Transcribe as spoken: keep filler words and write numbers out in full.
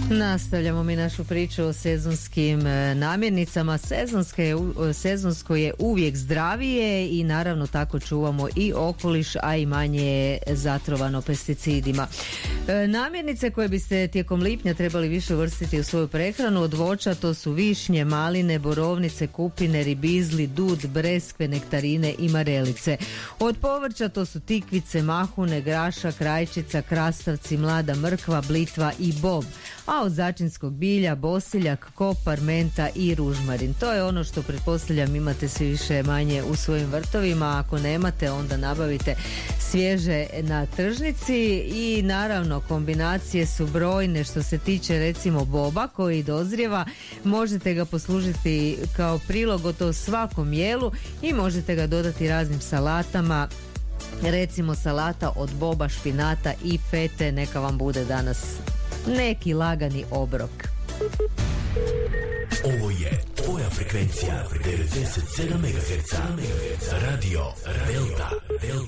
Nastavljamo mi našu priču o sezonskim namirnicama. Sezonske, sezonsko je uvijek zdravije i naravno tako čuvamo i okoliš, a i manje je zatrovano pesticidima. Namirnice koje biste tijekom lipnja trebali više uvrstiti u svoju prehranu od voća, to su višnje, maline, borovnice, kupine, ribizli, dud, breskve, nektarine i marelice. Od povrća to su tikvice, mahune, grašak, rajčica, krastavci, mlada mrkva, blitva i bob. A od začinskog bilja bosiljak, kopar, menta i ružmarin. To je ono što pretpostavljam imate svi više manje u svojim vrtovima. Ako nemate, onda nabavite svježe na tržnici. I naravno kombinacije su brojne. Što se tiče recimo boba koji dozrijeva, možete ga poslužiti kao prilog gotovo svakom jelu i možete ga dodati raznim salatama. Recimo salata od boba, špinata i fete, neka vam bude danas neki lagani obrok. Ovo je tvoja frekvencija devedeset sedam megaherca, radio Delta, Delta.